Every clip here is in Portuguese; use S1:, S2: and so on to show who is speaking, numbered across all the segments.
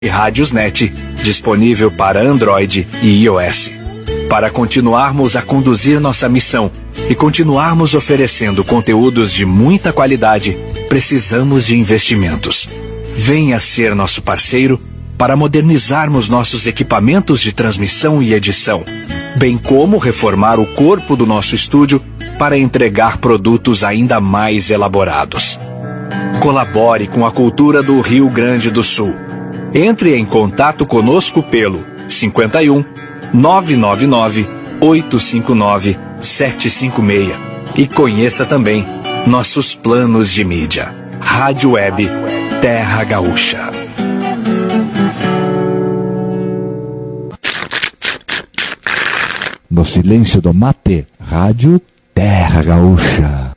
S1: e Rádiosnet, disponível para Android e iOS. Para continuarmos a conduzir nossa missão e continuarmos oferecendo conteúdos de muita qualidade, precisamos de investimentos. Venha ser nosso parceiro para modernizarmos nossos equipamentos de transmissão e edição, bem como reformar o corpo do nosso estúdio para entregar produtos ainda mais elaborados. Colabore com a cultura do Rio Grande do Sul. Entre em contato conosco pelo 51 999 859 756 e conheça também nossos planos de mídia. Rádio Web Terra Gaúcha.
S2: No silêncio do mate, Rádio Terra Gaúcha.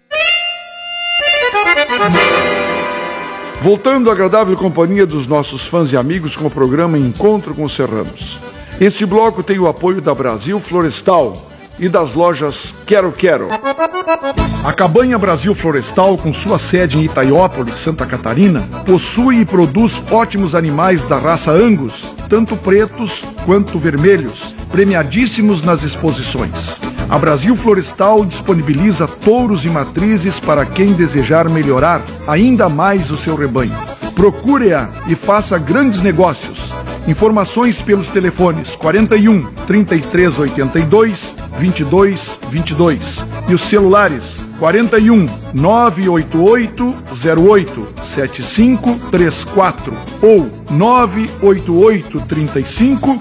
S3: Voltando à agradável companhia dos nossos fãs e amigos com o programa Encontro com os Serranos. Este bloco tem o apoio da Brasil Florestal e das lojas Quero Quero. A Cabanha Brasil Florestal, com sua sede em Itaiópolis, Santa Catarina, possui e produz ótimos animais da raça Angus, tanto pretos quanto vermelhos, premiadíssimos nas exposições. A Brasil Florestal disponibiliza touros e matrizes para quem desejar melhorar ainda mais o seu rebanho. Procure-a e faça grandes negócios. Informações pelos telefones 41 3382 2222 e os celulares 41 988 08 7534 ou 988 35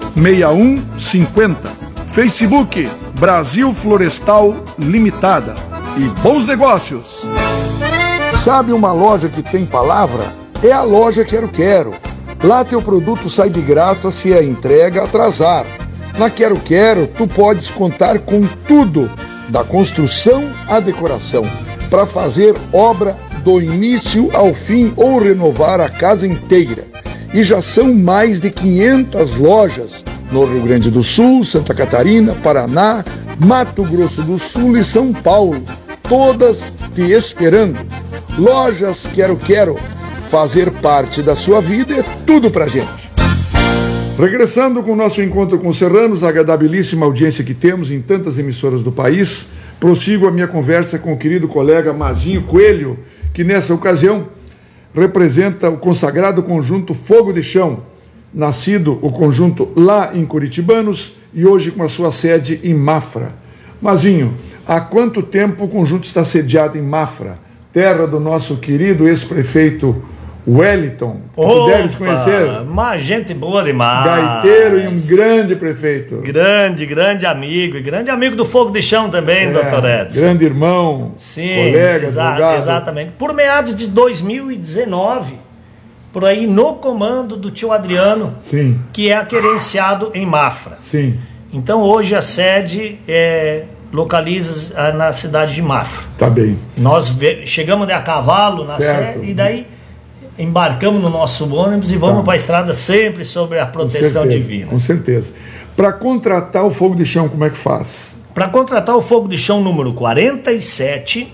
S3: 6150. Facebook Brasil Florestal Limitada. E bons negócios! Sabe uma loja que tem palavra? É a loja Quero Quero. Lá teu produto sai de graça se a entrega atrasar. Na Quero Quero, tu podes contar com tudo, da construção à decoração, para fazer obra do início ao fim ou renovar a casa inteira. E já são mais de 500 lojas no Rio Grande do Sul, Santa Catarina, Paraná, Mato Grosso do Sul e São Paulo, todas te esperando. Lojas Quero Quero. Fazer parte da sua vida é tudo pra gente. Regressando com o nosso encontro com os serranos, a agradabilíssima audiência que temos em tantas emissoras do país, prossigo a minha conversa com o querido colega Mazinho Coelho, que nessa ocasião representa o consagrado conjunto Fogo de Chão, nascido o conjunto lá em Curitibanos e hoje com a sua sede em Mafra. Mazinho, há quanto tempo o conjunto está sediado em Mafra, terra do nosso querido ex-prefeito Wellington, que tu deves conhecer?
S4: Uma gente boa demais.
S3: Gaiteiro e um grande prefeito.
S4: Grande amigo. E grande amigo do Fogo de Chão também, doutor Edson.
S3: Grande irmão,
S4: sim,
S3: colega, advogado.
S4: Exatamente. Por meados de 2019, por aí no comando do tio Adriano,
S3: sim,
S4: que é querenciado em Mafra.
S3: Sim.
S4: Então hoje a sede localiza na cidade de Mafra.
S3: Tá bem.
S4: Nós chegamos a cavalo na
S3: certo.
S4: sede e daí embarcamos no nosso ônibus e vamos para a estrada sempre sobre a proteção divina.
S3: Com certeza. Para contratar o Fogo de Chão, como é que faz?
S4: Para contratar o Fogo de Chão número 47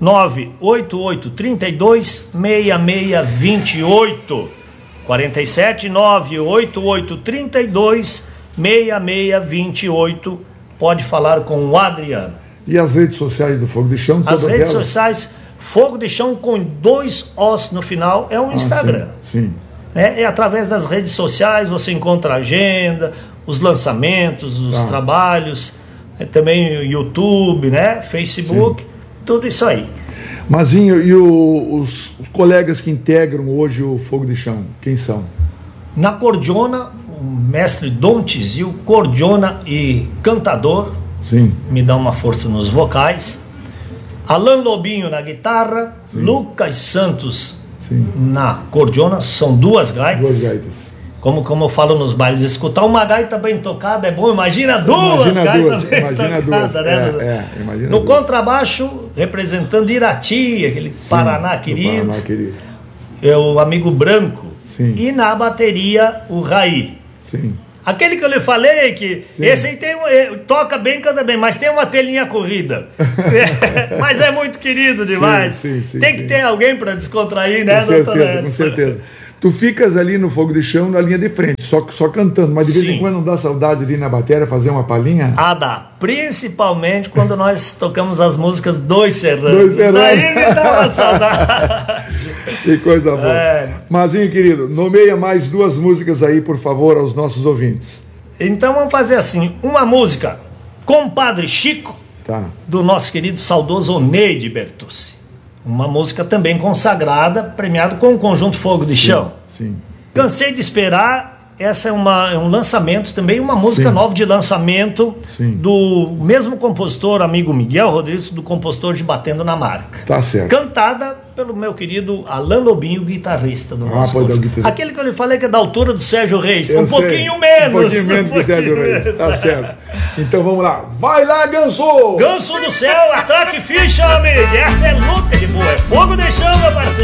S4: 988 32 6628 47 988 32 6628. Pode falar com o Adriano.
S3: E as redes sociais do Fogo de Chão?
S4: As redes sociais, Fogo de Chão com 2 Os no final, é um Instagram.
S3: Sim.
S4: É através das redes sociais, você encontra a agenda, os lançamentos, os trabalhos, também o YouTube, né? Facebook, sim, tudo isso aí.
S3: Mazinho, e os colegas que integram hoje o Fogo de Chão, quem são?
S4: Na cordiona, o mestre Dom Tizil, cordiona e cantador,
S3: sim,
S4: me dá uma força nos vocais. Alain Lobinho na guitarra, sim, Lucas Santos, sim, na cordiona, são 2 gaitas.
S3: 2 gaitas.
S4: Como eu falo nos bailes, escutar uma gaita bem tocada é bom, imagina duas gaitas bem tocadas, né?
S3: Imagina
S4: no
S3: duas.
S4: Contrabaixo, representando Irati, aquele, sim, Paraná querido, é o amigo Branco,
S3: sim,
S4: e na bateria o Raí.
S3: Sim.
S4: Aquele que eu lhe falei, que sim, esse aí toca bem, canta bem, mas tem uma telinha corrida. Mas é muito querido demais.
S3: Sim,
S4: tem que ter alguém para descontrair, né, doutor Edson?
S3: Com certeza. Tu ficas ali no Fogo de Chão, na linha de frente, só cantando, mas de vez em quando não dá saudade ali na bateria fazer uma palhinha?
S4: Ah, dá. Principalmente quando nós tocamos as músicas dos Serranos. Daí me dá uma saudade.
S3: Que coisa boa. Mazinho, querido, nomeia mais 2 músicas aí, por favor, aos nossos ouvintes.
S4: Então vamos fazer assim, uma música, Compadre Chico, do nosso querido saudoso Oneide Bertucci. Uma música também consagrada, premiado com o Conjunto Fogo de Chão.
S3: Sim.
S4: Cansei de Esperar, essa é um lançamento também, uma música nova de lançamento do mesmo compositor, amigo Miguel Rodrigues, do compositor de Batendo na Marca.
S3: Tá certo.
S4: Cantada pelo meu querido Alain Lobinho, guitarrista do nosso conjunto. Aquele que eu lhe falei que é da altura do Sérgio Reis, um pouquinho menos.
S3: Um pouquinho menos do Sérgio Reis, tá certo. Então vamos lá, vai lá, Ganso!
S4: Ganso do céu, ataque ficha, amigo, essa é luta de boa, é fogo de chão, meu parceiro.